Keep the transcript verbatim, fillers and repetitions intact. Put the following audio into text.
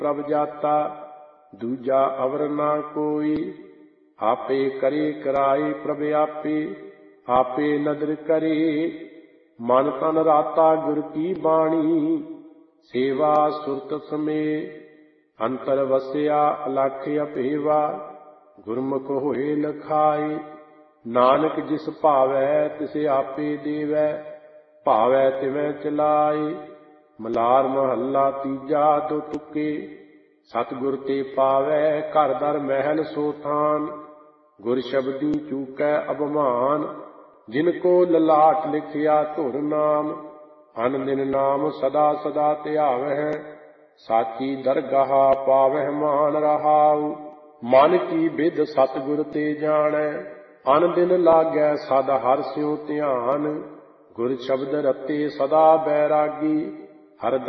ਪ੍ਰਭ ਜਾਤਾ। ਦੂਜਾ ਅਵਰ ਨਾ ਕੋਈ, ਆਪੇ ਕਰੇ ਕਰਾਏ ਪ੍ਰਭ ਆਪੇ। ਆਪੇ ਨਦਰ ਕਰੇ ਮਨ ਤਨ ਰਾਤਾ ਗੁਰ ਕੀ ਬਾਣੀ। ਸੇਵਾ ਸੁਰਤ ਸਮੇ ਅੰਤਰ ਵਸਿਆ ਅਲਖ ਅਭੇਵਾ। ਗੁਰਮੁਖ ਹੋਏ ਲਖਾਏ, ਨਾਨਕ ਜਿਸ ਭਾਵੈ ਤਿਸ ਆਪੇ ਦੇਵੈ। ਭਾਵੈ ਤਿਵੈ ਚਲਾਏ। ਮਲਾਰ ਮਹੱਲਾ ਤੀਜਾ ਦੋ ਤੁਕੇ। ਸਤਿਗੁਰ ਤੇ ਪਾਵੈ ਘਰ ਦਰ ਮਹਿਲ ਸੋ ਥਾਨ। ਗੁਰ ਸ਼ਬਦੀ ਚੂਕੈ ਅਭਮਾਨ। ਜਿਨ ਕੋ ਲਲਾਟ ਲਿਖਿਆ ਧੁਰ ਨਾਮ। ਅਨ ਦਿਨ ਨਾਮ ਸਦਾ ਸਦਾ ਧਿਆਵਹਿ। ਸਾਚੀ ਦਰਗਾਹ ਪਾਵਹਿ ਮਾਨ ਰਹਾਉ। ਮਨ ਕੀ ਬਿਧ ਸਤਿਗੁਰ ਤੇ ਜਾਣੈ। ਅਨ ਦਿਨ ਲਾਗੈ ਸਦ ਹਰਿ ਸਿਉ ਧਿਆਨ। ਗੁਰ ਸ਼ਬਦ ਰਤੇ ਸਦਾ ਬੈਰਾਗੀ। ਹਰ